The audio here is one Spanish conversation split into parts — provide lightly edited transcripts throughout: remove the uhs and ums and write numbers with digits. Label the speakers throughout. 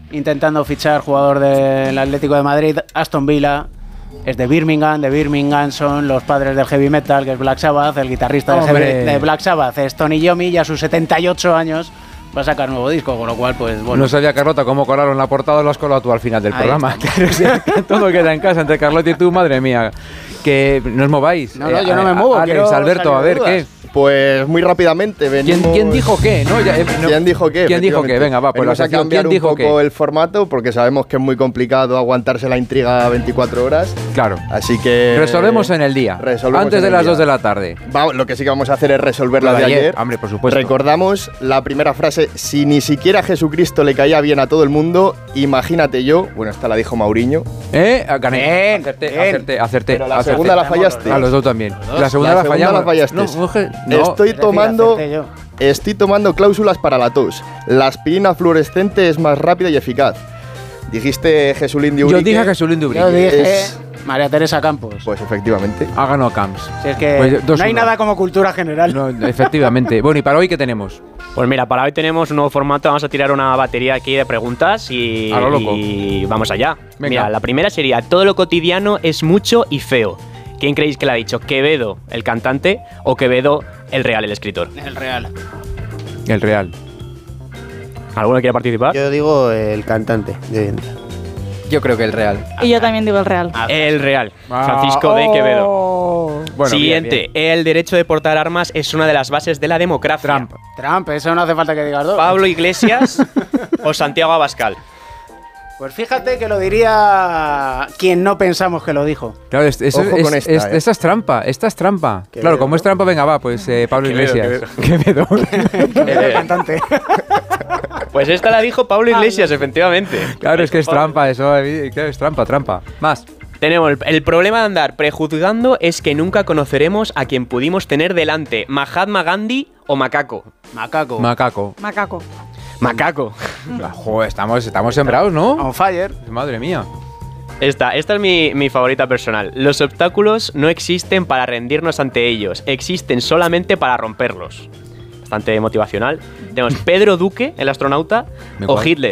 Speaker 1: intentando fichar jugador del Atlético de Madrid. Aston Villa es de Birmingham son los padres del heavy metal, que es Black Sabbath. El guitarrista de Black Sabbath es Tony Iommi, y a sus 78 años va a sacar nuevo disco, con lo cual, pues bueno.
Speaker 2: No sabía, Carlota, cómo colaron la portada, lo has colado tú al final del programa. Todo queda en casa entre Carlota y tú, madre mía. Que no os mováis.
Speaker 1: No, yo no me muevo.
Speaker 2: Alex, Alberto, a ver, ¿qué?
Speaker 3: Pues muy rápidamente venimos...
Speaker 2: ¿Quién dijo qué?
Speaker 3: ¿Quién dijo qué?
Speaker 2: ¿Quién dijo qué? Venga, va, pues
Speaker 3: vamos a cambiar un poco el formato, porque sabemos que es muy complicado aguantarse la intriga 24 horas.
Speaker 2: Claro.
Speaker 3: Así que...
Speaker 2: resolvemos en el día. Antes de las 2 de la tarde.
Speaker 3: Lo que sí que vamos a hacer es resolver la de ayer.
Speaker 2: Hombre, por supuesto.
Speaker 3: Recordamos la primera frase: si ni siquiera Jesucristo le caía bien a todo el mundo, imagínate yo. Bueno, esta la dijo Mauriño.
Speaker 2: Gané. Acerté.
Speaker 3: Pero la segunda la fallaste.
Speaker 2: A los dos también. La segunda la
Speaker 3: fallaste. Estoy tomando cláusulas para la tos. La aspirina fluorescente es más rápida y eficaz. Dijiste Jesulín de Ubrique.
Speaker 2: Yo dije Jesulín de Ubrique.
Speaker 1: Yo dije María Teresa Campos.
Speaker 3: Pues efectivamente.
Speaker 2: Ha ganado Camps.
Speaker 1: Si es que pues no hay nada como cultura general.
Speaker 2: No, efectivamente. Bueno, ¿y para hoy qué tenemos?
Speaker 4: Pues mira, para hoy tenemos un nuevo formato. Vamos a tirar una batería aquí de preguntas y vamos allá.
Speaker 2: Venga.
Speaker 4: Mira, la primera sería: todo lo cotidiano es mucho y feo. ¿Quién creéis que lo ha dicho? ¿Quevedo, el cantante, o Quevedo, el real, el escritor?
Speaker 1: El real.
Speaker 2: El real.
Speaker 4: ¿Alguno quiere participar?
Speaker 5: Yo digo el cantante.
Speaker 6: Yo creo que el real.
Speaker 7: Y yo también digo el real.
Speaker 4: El real. Francisco de Quevedo. Bueno, siguiente. Bien. El derecho de portar armas es una de las bases de la democracia.
Speaker 1: Trump, eso no hace falta que digas dos.
Speaker 4: ¿Pablo Iglesias o Santiago Abascal?
Speaker 1: Pues fíjate que lo diría quien no pensamos que lo dijo.
Speaker 2: Claro, esta es trampa. Esta es trampa. Claro, como es trampa, venga, va, pues Pablo Iglesias.
Speaker 1: Quevedo. El cantante.
Speaker 4: Pues esta la dijo Pablo Iglesias, efectivamente.
Speaker 2: Claro, es que es trampa, eso, claro, es trampa. Más.
Speaker 4: Tenemos el problema de andar prejuzgando es que nunca conoceremos a quien pudimos tener delante: Mahatma Gandhi o Macaco.
Speaker 2: Macaco. Joder, estamos sembrados, ¿no?
Speaker 1: On fire.
Speaker 2: Madre mía.
Speaker 4: Esta es mi favorita personal. Los obstáculos no existen para rendirnos ante ellos, existen solamente para romperlos. Bastante motivacional. Tenemos Pedro Duque, el astronauta, o Hitler.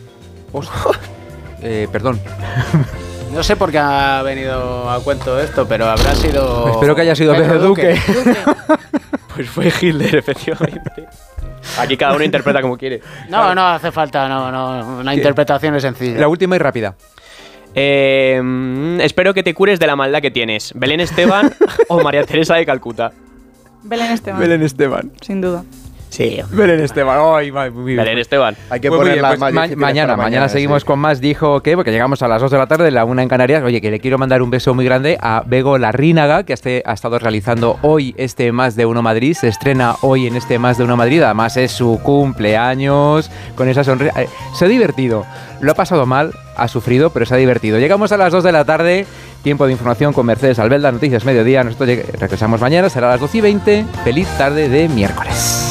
Speaker 2: Perdón.
Speaker 1: No sé por qué ha venido a cuento esto, pero habrá sido...
Speaker 2: Espero que haya sido Pedro Duque.
Speaker 4: Pues fue Hitler, efectivamente. Aquí cada uno interpreta como quiere.
Speaker 1: No hace falta, una interpretación es sencilla.
Speaker 2: La última y rápida.
Speaker 4: Espero que te cures de la maldad que tienes: Belén Esteban o María Teresa de Calcuta.
Speaker 7: Belén Esteban. Sin duda.
Speaker 4: Sí.
Speaker 2: Belén Esteban.
Speaker 4: Belén Esteban.
Speaker 3: Hay que ponerla más difícil.
Speaker 2: Mañana seguimos con más. Dijo que, porque llegamos a las 2 de la tarde, la 1 en Canarias. Oye, que le quiero mandar un beso muy grande a Bego Larrínaga, que ha estado realizando hoy Más de Uno Madrid. Se estrena hoy en Más de Uno Madrid. Además es su cumpleaños. Con esa sonrisa. Se ha divertido. Lo ha pasado mal, ha sufrido, pero se ha divertido. Llegamos a las 2 de la tarde. Tiempo de información con Mercedes Albelda, Noticias Mediodía. Nosotros regresamos mañana, será a las 12:20. Feliz tarde de miércoles.